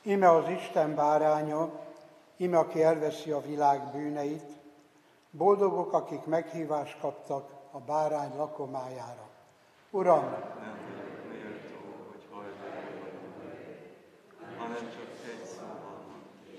Íme az Isten báránya, íme aki elveszi a világ bűneit, boldogok, akik meghívást kaptak a bárány lakomájára. Uram,